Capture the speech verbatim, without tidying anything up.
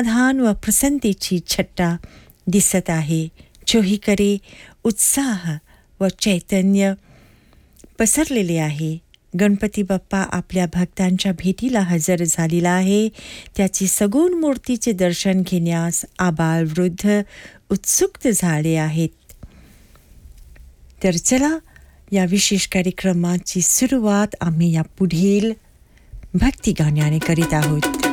समाधान व प्रसन्नतेची छट्टा दिसत आहे. चोहीकडे उत्साह व चैतन्य पसरलेले आहे. गणपती बाप्पा आपल्या भक्तांच्या भेटीला हजर झालेला आहे. त्याची सगुण मूर्तीचे दर्शन घेण्यास आबाल वृद्ध उत्सुक झाले आहेत. तर चला या विशेष कार्यक्रमाची सुरुवात आम्ही या पुढील भक्ती गाण्याने करीत आहोत.